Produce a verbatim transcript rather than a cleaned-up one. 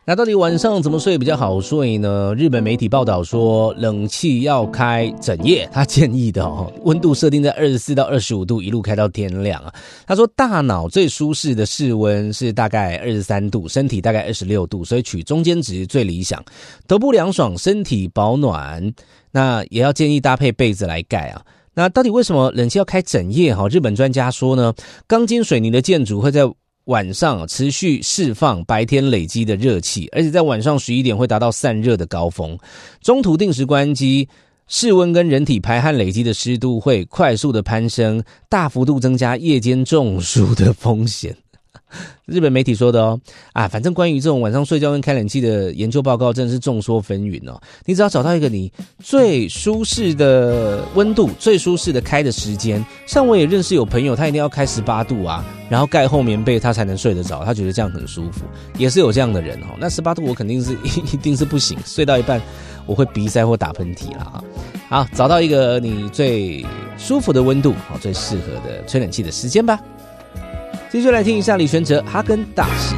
那到底晚上怎么睡比较好睡呢？日本媒体报道说，冷气要开整夜，他建议的哦，温度设定在二十四到二十五度，一路开到天亮啊。他说，大脑最舒适的室温是大概二十三度，身体大概二十六度，所以取中间值最理想。头部凉爽，身体保暖，那也要建议搭配被子来盖啊。那到底为什么冷气要开整夜？日本专家说呢，钢筋水泥的建筑会在晚上持续释放白天累积的热气，而且在晚上十一点会达到散热的高峰，中途定时关机，室温跟人体排汗累积的湿度会快速的攀升，大幅度增加夜间中暑的风险。日本媒体说的哦，啊，反正关于这种晚上睡觉跟开冷气的研究报告真的是众说纷纭哦。你只要找到一个你最舒适的温度、最舒适的开的时间，像我也认识有朋友，他一定要开十八度啊，然后盖厚棉被他才能睡得着，他觉得这样很舒服，也是有这样的人哦。那十八度我肯定是一定是不行，睡到一半我会鼻塞或打喷嚏啦。好，找到一个你最舒服的温度，最适合的吹冷气的时间吧。继续来听一下李玄哲哈根达斯。